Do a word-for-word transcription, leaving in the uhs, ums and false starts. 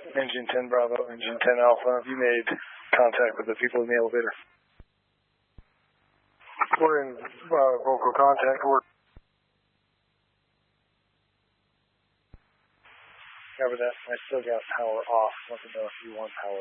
Engine ten Bravo, Engine ten Alpha. You made contact with the people in the elevator. We're in uh, vocal contact. We're Cover that. I still got power off. Let me know if you want power.